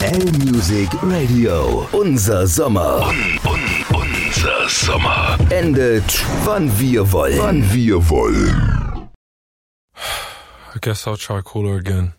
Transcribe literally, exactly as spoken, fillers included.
L-Music Radio. Unser Sommer. Un, un, unser Sommer. Endet, wann wir wollen. Wann wir wollen. I guess I'll try cooler again.